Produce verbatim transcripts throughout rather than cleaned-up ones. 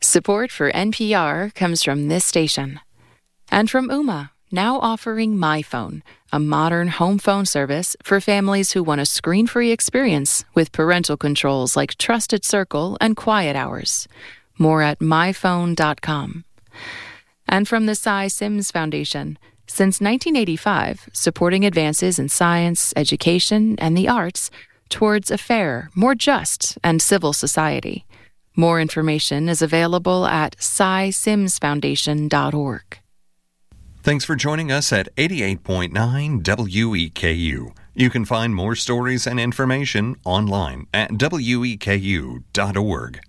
Support for N P R comes from this station. And from Ooma, now offering MyPhone, a modern home phone service for families who want a screen-free experience with parental controls like Trusted Circle and Quiet Hours. More at my phone dot com. And from the Cy Sims Foundation, since nineteen eighty-five, supporting advances in science, education, and the arts towards a fair, more just, and civil society. More information is available at cy sims foundation dot org. Thanks for joining us at eighty-eight point nine W E K U. You can find more stories and information online at W E K U dot org.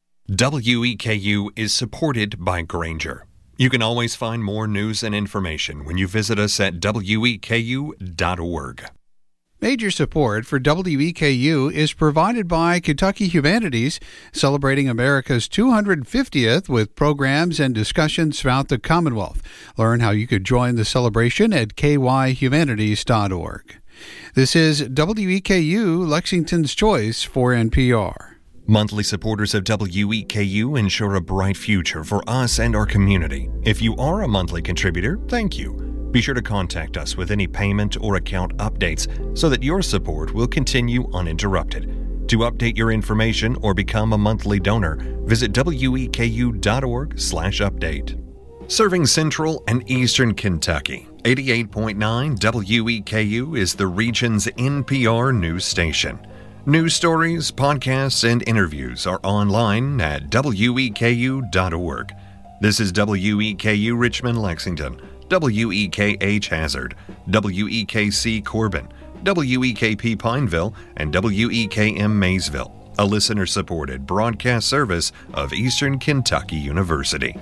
W E K U is supported by Grainger. You can always find more news and information when you visit us at W E K U dot org. Major support for W E K U is provided by Kentucky Humanities, celebrating America's two hundred fiftieth with programs and discussions throughout the Commonwealth. Learn how you could join the celebration at K Y humanities dot org. This is W E K U, Lexington's Choice for N P R. Monthly supporters of W E K U ensure a bright future for us and our community. If you are a monthly contributor, thank you. Be sure to contact us with any payment or account updates so that your support will continue uninterrupted. To update your information or become a monthly donor, visit W E K U dot org slash update. Serving Central and Eastern Kentucky, eighty-eight point nine W E K U is the region's N P R news station. News stories, podcasts, and interviews are online at W E K U dot org. This is W E K U Richmond, Lexington, W E K H Hazard, W E K C Corbin, W E K P Pineville, and W E K M Maysville, a listener-supported broadcast service of Eastern Kentucky University.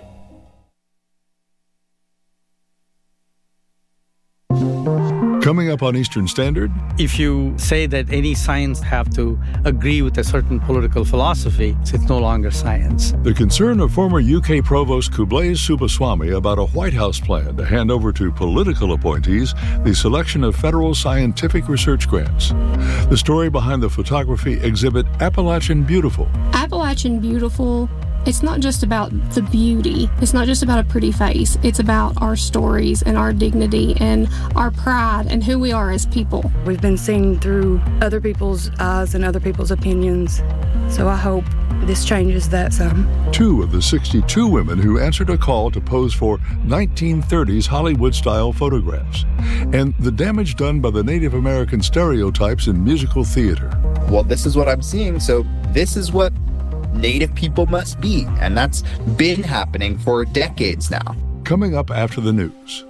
Coming up on Eastern Standard. If you say that any science have to agree with a certain political philosophy, it's no longer science. The concern of former U K Provost Kublai Subbaswamy about a White House plan to hand over to political appointees the selection of federal scientific research grants. The story behind the photography exhibit Appalachian Beautiful. Appalachian Beautiful, it's not just about the beauty. It's not just about a pretty face. It's about our stories and our dignity and our pride and who we are as people. We've been seen through other people's eyes and other people's opinions. So I hope this changes that some. Two of the sixty-two women who answered a call to pose for nineteen thirties Hollywood-style photographs. And the damage done by the Native American stereotypes in musical theater. Well, this is what I'm seeing, so this is what Native people must be, and that's been happening for decades now. Coming up after the news.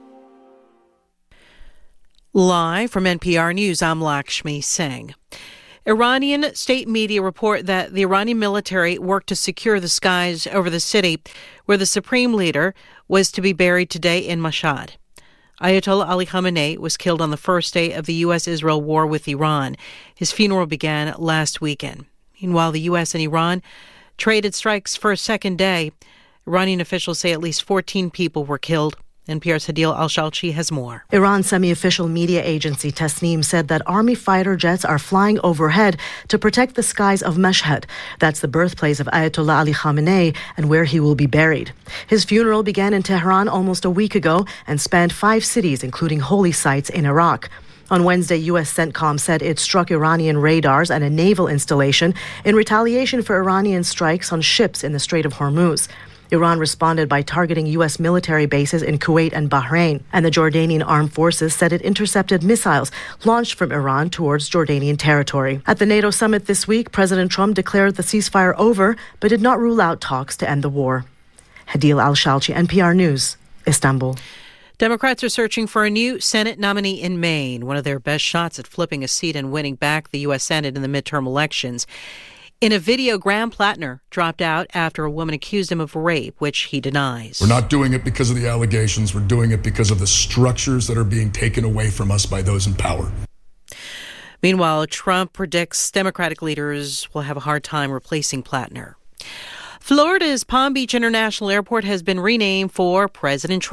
Live from N P R News, I'm Lakshmi Singh. Iranian state media report that the Iranian military worked to secure the skies over the city where the supreme leader was to be buried today in Mashhad. Ayatollah Ali Khamenei was killed on the first day of the U S Israel war with Iran. His funeral began last weekend. Meanwhile, the U S and Iran traded strikes for a second day. Iranian officials say at least fourteen people were killed. N P R's Hadil Al-Shalchi has more. Iran's semi-official media agency Tasnim said that army fighter jets are flying overhead to protect the skies of Mashhad. That's the birthplace of Ayatollah Ali Khamenei and where he will be buried. His funeral began in Tehran almost a week ago and spanned five cities, including holy sites in Iraq. On Wednesday, U S CENTCOM said it struck Iranian radars and a naval installation in retaliation for Iranian strikes on ships in the Strait of Hormuz. Iran responded by targeting U S military bases in Kuwait and Bahrain, and the Jordanian armed forces said it intercepted missiles launched from Iran towards Jordanian territory. At the NATO summit this week, President Trump declared the ceasefire over, but did not rule out talks to end the war. Hadil Al-Shalchi, N P R News, Istanbul. Democrats are searching for a new Senate nominee in Maine, one of their best shots at flipping a seat and winning back the U S Senate in the midterm elections. In a video, Graham Plattner dropped out after a woman accused him of rape, which he denies. We're not doing it because of the allegations. We're doing it because of the structures that are being taken away from us by those in power. Meanwhile, Trump predicts Democratic leaders will have a hard time replacing Plattner. Florida's Palm Beach International Airport has been renamed for President Trump.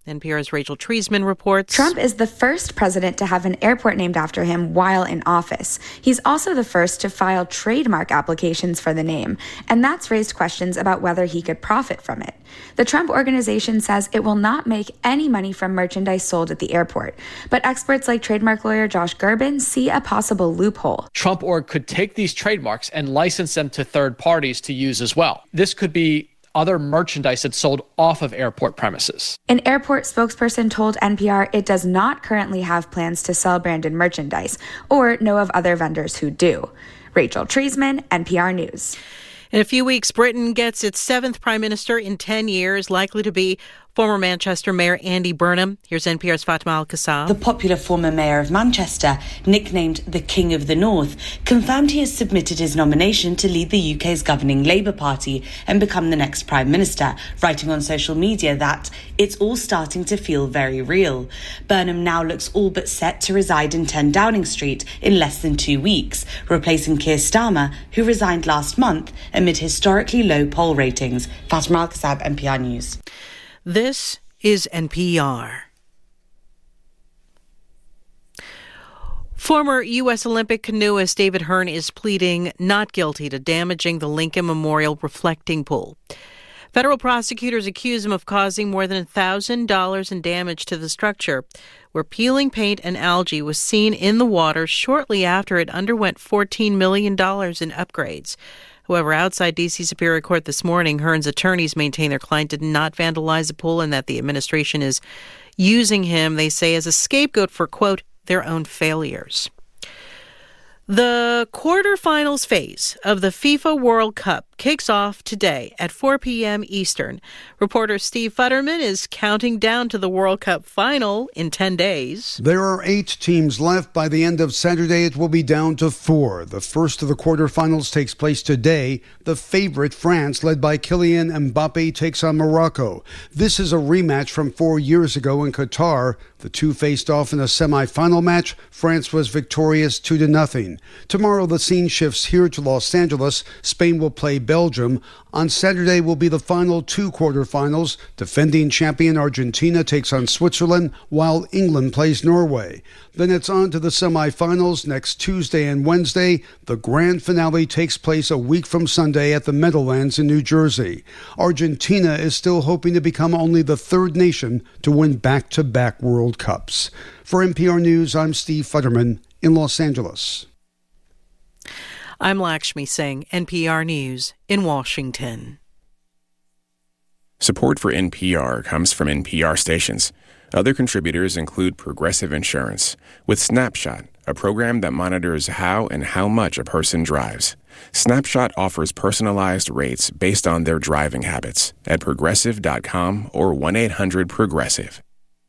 N P R's Rachel Treisman reports. Trump is the first president to have an airport named after him while in office. He's also the first to file trademark applications for the name, and that's raised questions about whether he could profit from it. The Trump Organization says it will not make any money from merchandise sold at the airport, but experts like trademark lawyer Josh Gerben see a possible loophole. Trump Org could take these trademarks and license them to third parties to use as well. This could be other merchandise that's sold off of airport premises. An airport spokesperson told N P R it does not currently have plans to sell branded merchandise or know of other vendors who do. Rachel Treisman, N P R News. In a few weeks, Britain gets its seventh prime minister in ten years, likely to be former Manchester Mayor Andy Burnham. Here's N P R's Fatma Al-Qassab. The popular former mayor of Manchester, nicknamed the King of the North, confirmed he has submitted his nomination to lead the U K's governing Labour Party and become the next prime minister, writing on social media that it's all starting to feel very real. Burnham now looks all but set to reside in ten Downing Street in less than two weeks, replacing Keir Starmer, who resigned last month amid historically low poll ratings. Fatma Al-Qassab, N P R News. This is N P R. Former U S Olympic canoeist David Hearn is pleading not guilty to damaging the Lincoln Memorial reflecting pool. Federal prosecutors accuse him of causing more than one thousand dollars in damage to the structure, where peeling paint and algae was seen in the water shortly after it underwent fourteen million dollars in upgrades. However, outside D C Superior Court this morning, Hearn's attorneys maintain their client did not vandalize the pool and that the administration is using him, they say, as a scapegoat for, quote, their own failures. The quarterfinals phase of the FIFA World Cup kicks off today at four p.m. Eastern. Reporter Steve Futterman is counting down to the World Cup final in ten days. There are eight teams left. By the end of Saturday, it will be down to four. The first of the quarterfinals takes place today. The favorite, France, led by Kylian Mbappe, takes on Morocco. This is a rematch from four years ago in Qatar. The two faced off in a semi-final match. France was victorious two to nothing. Tomorrow, the scene shifts here to Los Angeles. Spain will play Belgium. On Saturday will be the final two quarterfinals. Defending champion Argentina takes on Switzerland, while England plays Norway. Then it's on to the semifinals next Tuesday and Wednesday. The grand finale takes place a week from Sunday at the Meadowlands in New Jersey. Argentina is still hoping to become only the third nation to win back-to-back World Cups. For N P R News, I'm Steve Futterman in Los Angeles. I'm Lakshmi Singh, N P R News in Washington. Support for N P R comes from N P R stations. Other contributors include Progressive Insurance, with Snapshot, a program that monitors how and how much a person drives. Snapshot offers personalized rates based on their driving habits at progressive dot com or one eight hundred progressive.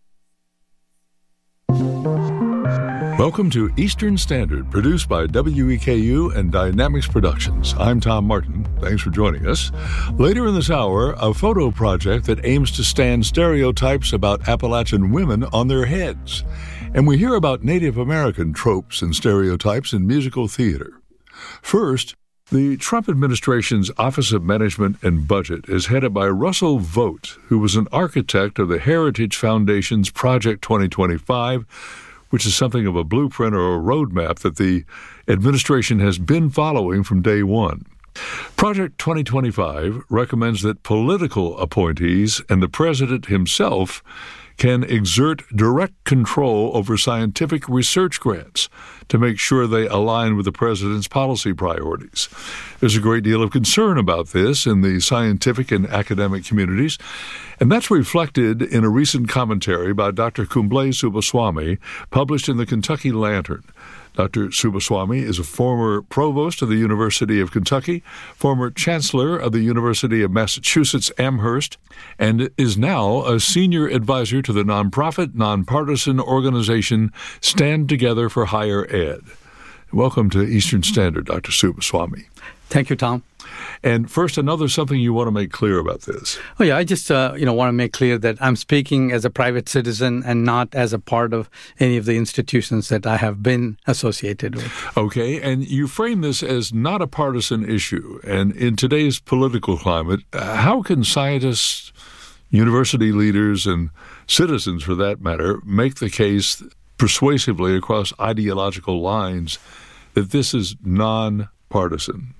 Welcome to Eastern Standard, produced by W E K U and Dynamics Productions. I'm Tom Martin. Thanks for joining us. Later in this hour, a photo project that aims to stand stereotypes about Appalachian women on their heads. And we hear about Native American tropes and stereotypes in musical theater. First, the Trump administration's Office of Management and Budget is headed by Russell Vought, who was an architect of the Heritage Foundation's Project twenty twenty-five, which is something of a blueprint or a roadmap that the administration has been following from day one. Project twenty twenty-five recommends that political appointees and the president himself can exert direct control over scientific research grants to make sure they align with the president's policy priorities. There's a great deal of concern about this in the scientific and academic communities, and that's reflected in a recent commentary by Doctor Kumble Subbaswamy, published in the Kentucky Lantern. Doctor Subbaswamy is a former provost of the University of Kentucky, former chancellor of the University of Massachusetts Amherst, and is now a senior advisor to the nonprofit, nonpartisan organization Stand Together for Higher Ed. Welcome to Eastern Standard, Doctor Subbaswamy. Thank you, Tom. And first, another something you want to make clear about this. Oh, yeah, I just uh, you know want to make clear that I'm speaking as a private citizen and not as a part of any of the institutions that I have been associated with. Okay, and you frame this as not a partisan issue. And in today's political climate, how can scientists university leaders and citizens, for that matter, make the case persuasively across ideological lines that this is non-partisan?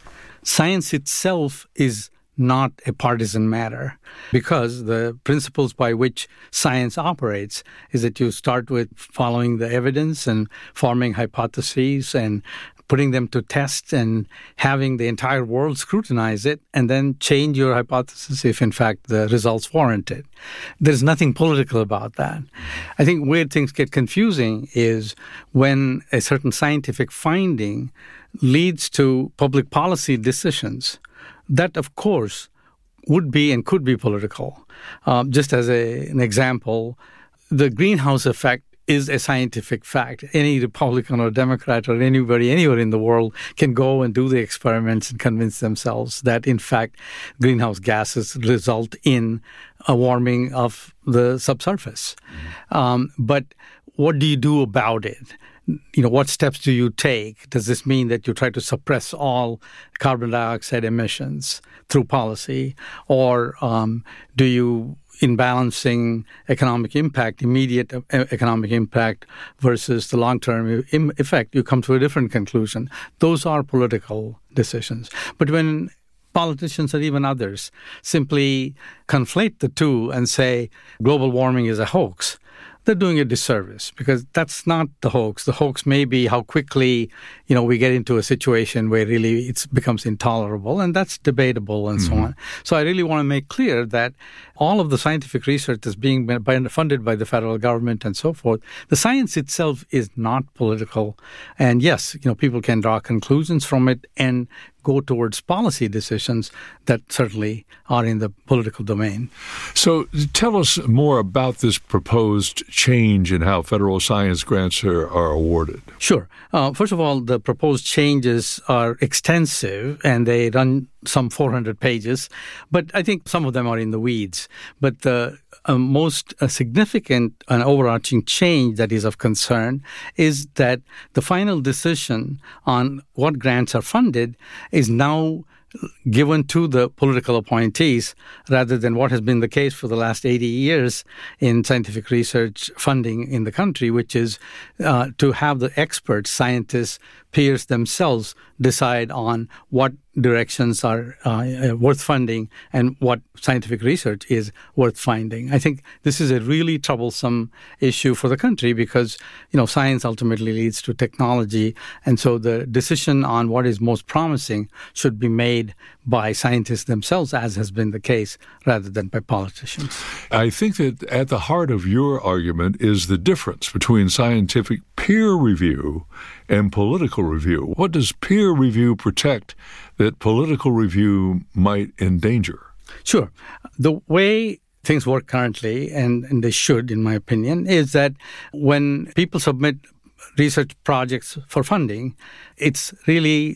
Science itself is not a partisan matter, because the principles by which science operates is that you start with following the evidence and forming hypotheses and putting them to test and having the entire world scrutinize it, and then change your hypothesis if, in fact, the results warrant it. There's nothing political about that. I think where things get confusing is when a certain scientific finding leads to public policy decisions. That, of course, would be and could be political. Um, just as a, an example, the greenhouse effect is a scientific fact. Any Republican or Democrat or anybody anywhere in the world can go and do the experiments and convince themselves that, in fact, greenhouse gases result in a warming of the subsurface. Mm-hmm. Um, but what do you do about it? You know, what steps do you take? Does this mean that you try to suppress all carbon dioxide emissions through policy? Or um, do you, in balancing economic impact, immediate economic impact versus the long-term effect, you come to a different conclusion? Those are political decisions. But when politicians or even others simply conflate the two and say global warming is a hoax, they're doing a disservice, because that's not the hoax. The hoax may be how quickly, you know, we get into a situation where really it becomes intolerable, and that's debatable and mm-hmm. so on. So I really want to make clear that all of the scientific research that's being funded by the federal government and so forth, the science itself is not political. And yes, you know, people can draw conclusions from it and go towards policy decisions that certainly are in the political domain. So tell us more about this proposed change in how federal science grants are, are awarded. Sure. Uh, first of all, the proposed changes are extensive, and they run some four hundred pages, but I think some of them are in the weeds. But the uh, most uh, significant and overarching change that is of concern is that the final decision on what grants are funded is now given to the political appointees, rather than what has been the case for the last eighty years in scientific research funding in the country, which is uh, to have the experts, scientists, peers themselves decide on what directions are uh, worth funding and what scientific research is worth funding. I think this is a really troublesome issue for the country, because, you know, science ultimately leads to technology, and so the decision on what is most promising should be made by scientists themselves, as has been the case, rather than by politicians. I think that at the heart of your argument is the difference between scientific peer review and political review. What does peer review protect that political review might endanger? Sure. The way things work currently, and, and they should, in my opinion, is that when people submit research projects for funding, it's really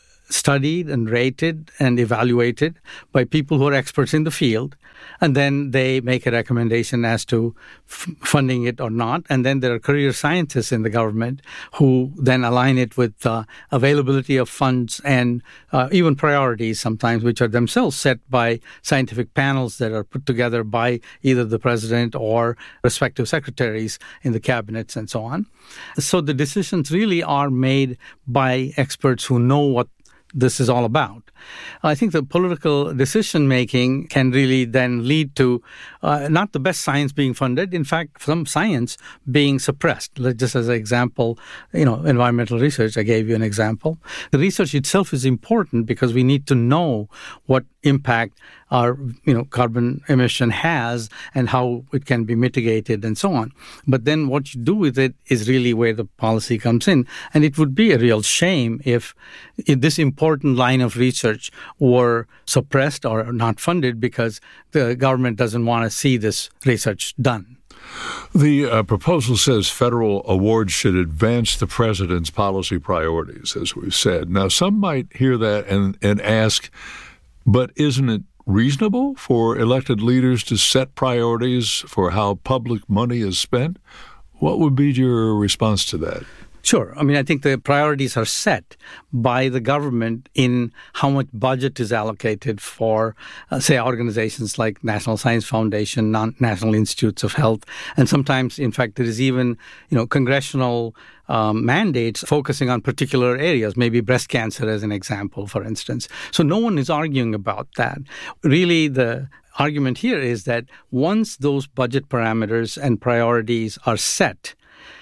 studied and rated and evaluated by people who are experts in the field, and then they make a recommendation as to f- funding it or not. And then there are career scientists in the government who then align it with uh, availability of funds and uh, even priorities sometimes, which are themselves set by scientific panels that are put together by either the president or respective secretaries in the cabinets and so on. So the decisions really are made by experts who know what this is all about. I think the political decision-making can really then lead to uh, not the best science being funded, in fact, some science being suppressed. Just as an example, you know, environmental research, I gave you an example. The research itself is important because we need to know what impact our, you know, carbon emission has and how it can be mitigated and so on. But then what you do with it is really where the policy comes in. And it would be a real shame if, if this important line of research were suppressed or not funded because the government doesn't want to see this research done. The uh, proposal says federal awards should advance the president's policy priorities, as we've said. Now, some might hear that and, and ask, but isn't it reasonable for elected leaders to set priorities for how public money is spent? What would be your response to that? Sure. I mean, I think the priorities are set by the government in how much budget is allocated for, uh, say, organizations like National Science Foundation, non- National Institutes of Health, and sometimes, in fact, there is even, you know, congressional um, mandates focusing on particular areas, maybe breast cancer as an example, for instance. So no one is arguing about that. Really, the argument here is that once those budget parameters and priorities are set,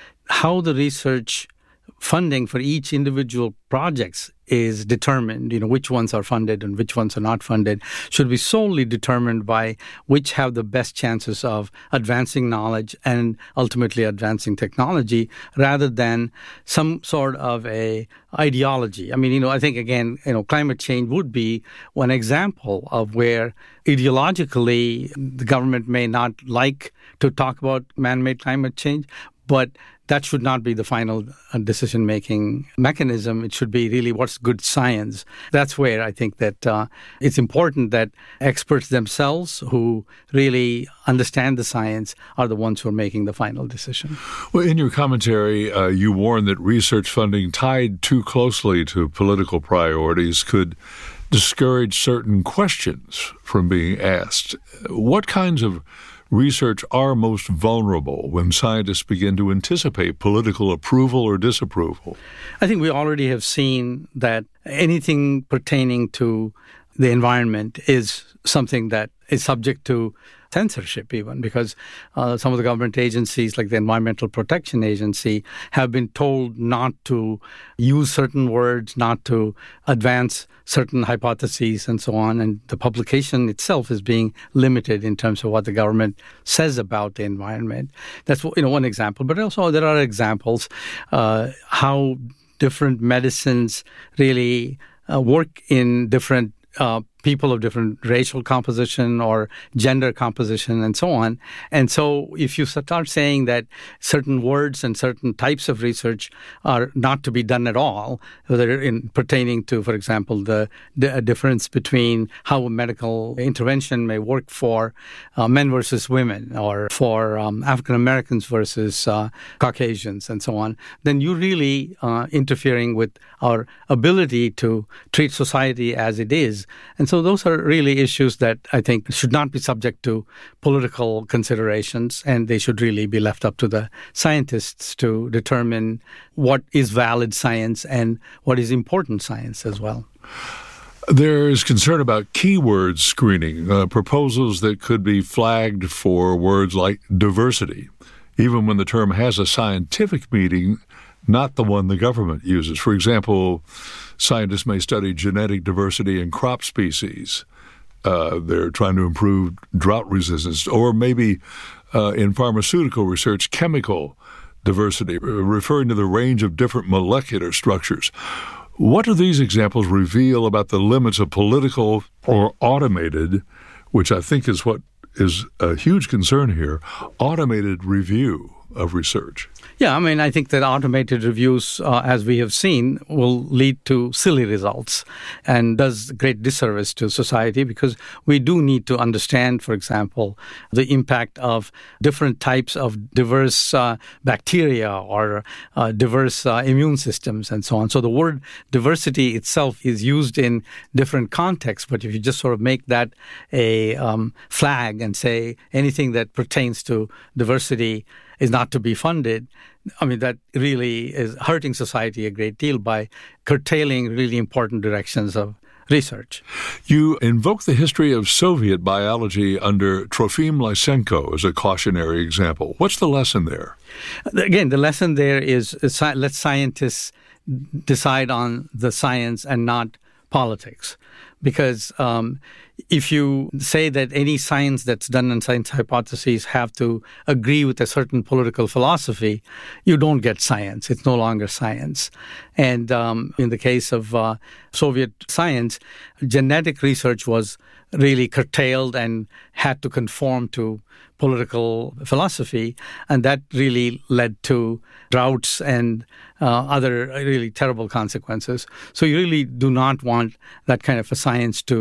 how the research funding for each individual projects is determined, you know, which ones are funded and which ones are not funded, should be solely determined by which have the best chances of advancing knowledge and ultimately advancing technology, rather than some sort of a ideology. I mean, you know, I think, again, you know, climate change would be one example of where ideologically the government may not like to talk about man-made climate change, but that should not be the final decision-making mechanism. It should be really what's good science. That's where I think that uh, it's important that experts themselves who really understand the science are the ones who are making the final decision. Well, in your commentary, uh, you warn that research funding tied too closely to political priorities could discourage certain questions from being asked. What kinds of research are most vulnerable when scientists begin to anticipate political approval or disapproval? I think we already have seen that anything pertaining to the environment is something that is subject to censorship even, because uh, some of the government agencies like the Environmental Protection Agency have been told not to use certain words, not to advance certain hypotheses and so on. And the publication itself is being limited in terms of what the government says about the environment. That's, you know, one example. But also there are examples uh, how different medicines really uh, work in different uh, people of different racial composition or gender composition and so on. And so if you start saying that certain words and certain types of research are not to be done at all, whether in pertaining to, for example, the, the difference between how a medical intervention may work for uh, men versus women, or for um, African Americans versus uh, Caucasians and so on, then you're really uh, interfering with our ability to treat society as it is. And so those are really issues that I think should not be subject to political considerations, and they should really be left up to the scientists to determine what is valid science and what is important science as well. There is concern about keyword screening, uh, proposals that could be flagged for words like diversity, even when the term has a scientific meaning, not the one the government uses. For example, scientists may study genetic diversity in crop species. Uh, they're trying to improve drought resistance. Or maybe uh, in pharmaceutical research, chemical diversity, referring to the range of different molecular structures. What do these examples reveal about the limits of political or automated, which I think is what is a huge concern here, automated review of research? Yeah, I mean, I think that automated reviews, uh, as we have seen, will lead to silly results and does great disservice to society, because we do need to understand, for example, the impact of different types of diverse uh, bacteria or uh, diverse uh, immune systems and so on. So the word diversity itself is used in different contexts, but if you just sort of make that a um, flag and say anything that pertains to diversity is not to be funded, I mean, that really is hurting society a great deal by curtailing really important directions of research. You invoke the history of Soviet biology under Trofim Lysenko as a cautionary example. What's the lesson there? Again, the lesson there is, is let scientists decide on the science and not politics. Because um, if you say that any science that's done on science hypotheses have to agree with a certain political philosophy, you don't get science. It's no longer science. And um, in the case of uh, Soviet science, genetic research was really curtailed and had to conform to political philosophy, and that really led to droughts and uh, other really terrible consequences. So you really do not want that kind of a science to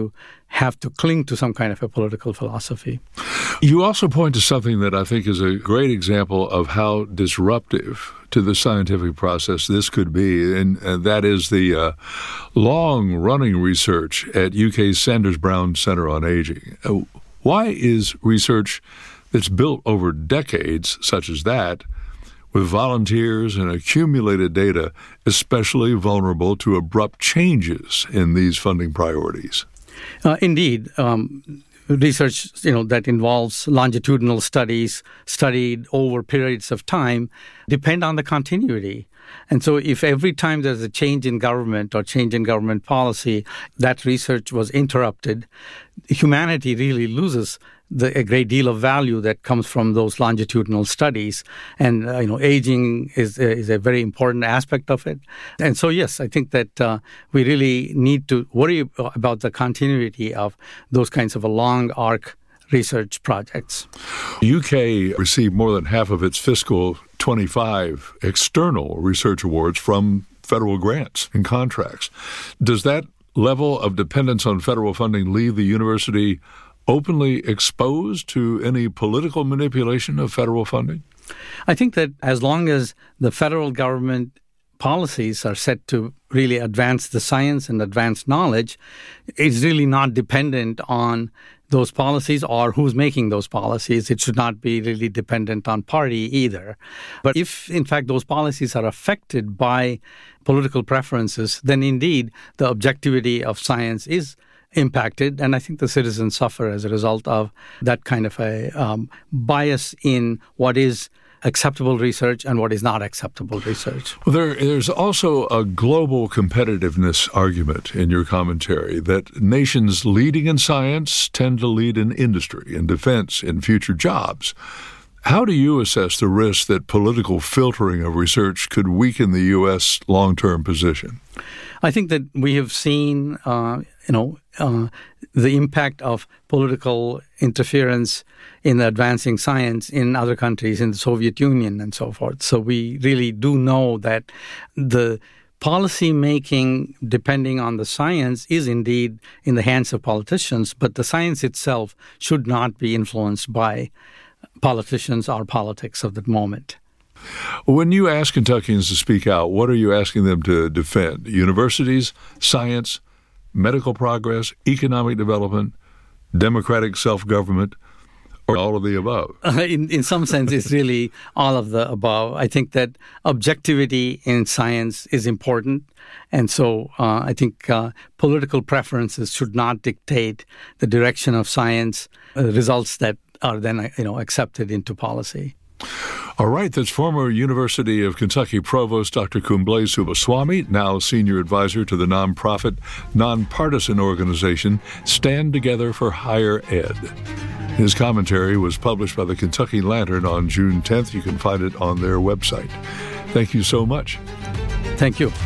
have to cling to some kind of a political philosophy. You also point to something that I think is a great example of how disruptive to the scientific process this could be, and, and that is the uh, long-running research at U K's Sanders Brown Center on Aging. Uh, why is research that's built over decades, such as that, with volunteers and accumulated data, especially vulnerable to abrupt changes in these funding priorities? Uh, indeed. Um, research, you know, that involves longitudinal studies studied over periods of time depend on the continuity. And so if every time there's a change in government or change in government policy, that research was interrupted, humanity really loses the, a great deal of value that comes from those longitudinal studies. And, uh, you know, aging is, is a very important aspect of it. And so, yes, I think that uh, we really need to worry about the continuity of those kinds of a long arc research projects. U K received more than half of its fiscal twenty-five external research awards from federal grants and contracts. Does that level of dependence on federal funding leave the university openly exposed to any political manipulation of federal funding? I think that as long as the federal government policies are set to really advance the science and advance knowledge, it's really not dependent on those policies or who's making those policies. It should not be really dependent on party either. But if, in fact, those policies are affected by political preferences, then indeed the objectivity of science is impacted, and I think the citizens suffer as a result of that kind of a um, bias in what is acceptable research and what is not acceptable research. Well, there, there's also a global competitiveness argument in your commentary that nations leading in science tend to lead in industry, in defense, in future jobs. How do you assess the risk that political filtering of research could weaken the U S long-term position? I think that we have seen, uh, you know, uh, the impact of political interference in advancing science in other countries, in the Soviet Union and so forth. So we really do know that the policy making, depending on the science, is indeed in the hands of politicians, but the science itself should not be influenced by politicians or politics of the moment. When you ask Kentuckians to speak out, what are you asking them to defend? Universities, science, medical progress, economic development, democratic self-government, or all of the above? Uh, in, in some sense, it's really all of the above. I think that objectivity in science is important. And so uh, I think uh, political preferences should not dictate the direction of science, uh, results that are then, you know, accepted into policy. All right, that's former University of Kentucky Provost Doctor Kumble Subbaswamy, now senior advisor to the nonprofit, nonpartisan organization Stand Together for Higher Ed. His commentary was published by the Kentucky Lantern on June tenth. You can find it on their website. Thank you so much. Thank you.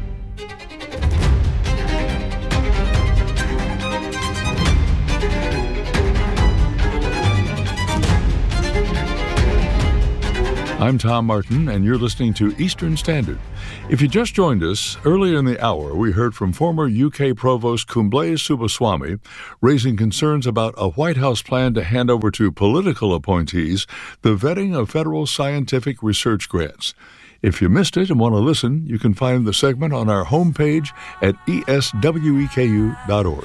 I'm Tom Martin, and you're listening to Eastern Standard. If you just joined us, earlier in the hour, we heard from former U K Provost Kumble Subbaswamy raising concerns about a White House plan to hand over to political appointees the vetting of federal scientific research grants. If you missed it and want to listen, you can find the segment on our homepage at E S W E K U dot org.